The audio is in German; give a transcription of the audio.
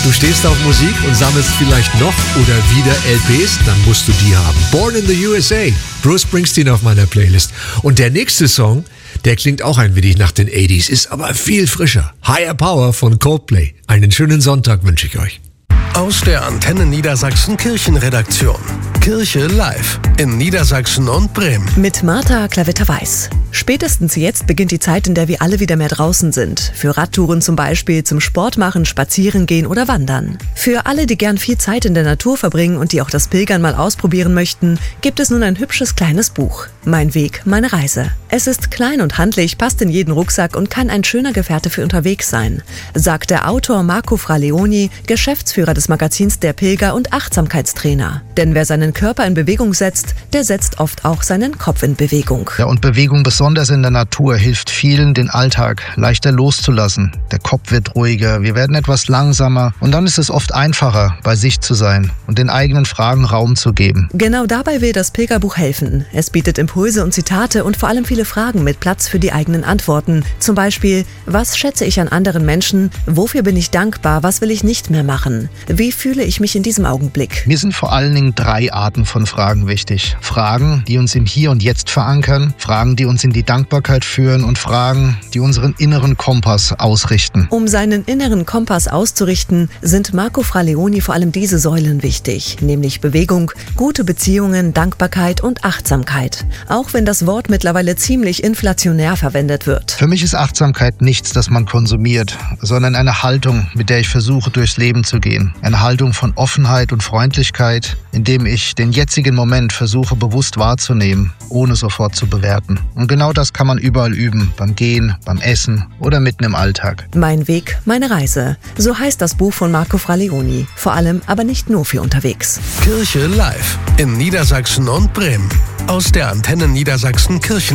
Du stehst auf Musik und sammelst vielleicht noch oder wieder LPs? Dann musst du die haben. Born in the USA, Bruce Springsteen auf meiner Playlist. Und der nächste Song, der klingt auch ein wenig nach den 80s, ist aber viel frischer. Higher Power von Coldplay. Einen schönen Sonntag wünsche ich euch. Aus der Antenne Niedersachsen Kirchenredaktion. Kirche live in Niedersachsen und Bremen. Mit Martha Klavitter-Weiß. Spätestens jetzt beginnt die Zeit, in der wir alle wieder mehr draußen sind. Für Radtouren zum Beispiel, zum Sport machen, spazieren gehen oder wandern. Für alle, die gern viel Zeit in der Natur verbringen und die auch das Pilgern mal ausprobieren möchten, gibt es nun ein hübsches kleines Buch. Mein Weg, meine Reise. Es ist klein und handlich, passt in jeden Rucksack und kann ein schöner Gefährte für unterwegs sein, sagt der Autor Marco Fraleoni, Geschäftsführer des Magazins Der Pilger und Achtsamkeitstrainer. Denn wer seinen Körper in Bewegung setzt, der setzt oft auch seinen Kopf in Bewegung. Ja, und Bewegung besonders in der Natur hilft vielen, den Alltag leichter loszulassen. Der Kopf wird ruhiger, wir werden etwas langsamer und dann ist es oft einfacher, bei sich zu sein und den eigenen Fragen Raum zu geben. Genau dabei will das Pilgerbuch helfen. Es bietet Impulse und Zitate und vor allem viele Fragen mit Platz für die eigenen Antworten. Zum Beispiel, was schätze ich an anderen Menschen? Wofür bin ich dankbar? Was will ich nicht mehr machen? Wie fühle ich mich in diesem Augenblick? Mir sind vor allen Dingen 3 Arten von Fragen wichtig. Fragen, die uns im Hier und Jetzt verankern, Fragen, die uns in die Dankbarkeit führen und Fragen, die unseren inneren Kompass ausrichten. Um seinen inneren Kompass auszurichten, sind Marco Fraleoni vor allem diese Säulen wichtig, nämlich Bewegung, gute Beziehungen, Dankbarkeit und Achtsamkeit. Auch wenn das Wort mittlerweile ziemlich inflationär verwendet wird. Für mich ist Achtsamkeit nichts, das man konsumiert, sondern eine Haltung, mit der ich versuche, durchs Leben zu gehen. Eine Haltung von Offenheit und Freundlichkeit, indem ich den jetzigen Moment versuche, bewusst wahrzunehmen, ohne sofort zu bewerten. Und genau das kann man überall üben, beim Gehen, beim Essen oder mitten im Alltag. Mein Weg, meine Reise. So heißt das Buch von Marco Fraleoni. Vor allem aber nicht nur für unterwegs. Kirche live in Niedersachsen und Bremen. Aus der Antenne Niedersachsen Kirchen